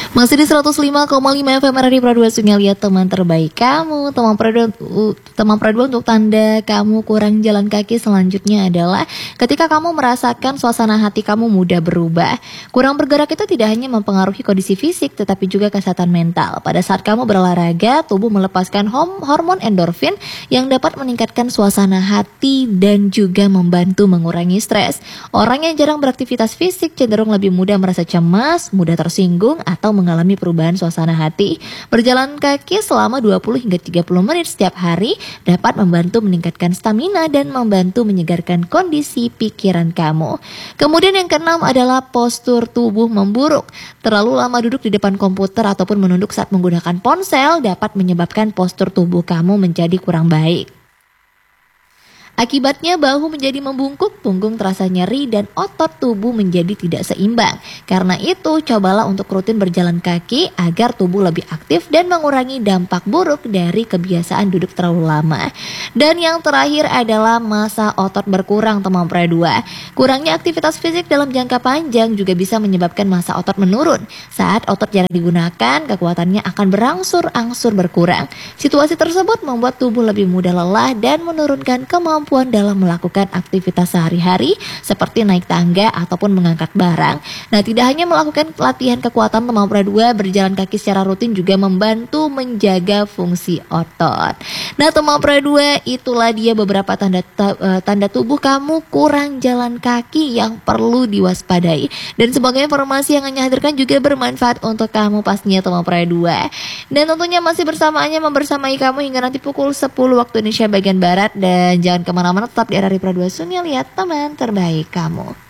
Masih di 105,5 FM Radio Pradua Sungai, teman terbaik kamu. Teman Pradua untuk tanda kamu kurang jalan kaki selanjutnya adalah ketika kamu merasakan suasana hati kamu mudah berubah. Kurang bergerak itu tidak hanya mempengaruhi kondisi fisik tetapi juga kesehatan mental. Pada saat kamu berolahraga, tubuh melepaskan hormon endorfin yang dapat meningkatkan suasana hati dan juga membantu mengurangi stres. Orang yang jarang beraktivitas fisik cenderung lebih mudah merasa cemas, mudah tersinggung atau mengalami perubahan suasana hati. Berjalan kaki selama 20 hingga 30 menit setiap hari dapat membantu meningkatkan stamina dan membantu menyegarkan kondisi pikiran kamu. Kemudian yang keenam adalah postur tubuh memburuk. Terlalu lama duduk di depan komputer ataupun menunduk saat menggunakan ponsel dapat menyebabkan postur tubuh kamu menjadi kurang baik. Akibatnya bahu menjadi membungkuk, punggung terasa nyeri dan otot tubuh menjadi tidak seimbang. Karena itu, cobalah untuk rutin berjalan kaki agar tubuh lebih aktif dan mengurangi dampak buruk dari kebiasaan duduk terlalu lama. Dan yang terakhir adalah massa otot berkurang, teman Pradua. Kurangnya aktivitas fisik dalam jangka panjang juga bisa menyebabkan massa otot menurun. Saat otot jarang digunakan, kekuatannya akan berangsur-angsur berkurang. Situasi tersebut membuat tubuh lebih mudah lelah dan menurunkan kemampuan dalam melakukan aktivitas sehari-hari seperti naik tangga ataupun mengangkat barang. Nah, tidak hanya melakukan latihan kekuatan, teman Pradua, berjalan kaki secara rutin juga membantu menjaga fungsi otot. Nah, teman Pradua, itulah dia beberapa tanda tubuh kamu kurang jalan kaki yang perlu diwaspadai. Dan semoga informasi yang Anya hadirkan juga bermanfaat untuk kamu pastinya, teman Pradua. Dan tentunya masih membersamai kamu hingga nanti pukul 10 waktu Indonesia bagian Barat. Dan jangan kemana-mana, tetap di RRI Pradua Sungai, teman terbaik kamu.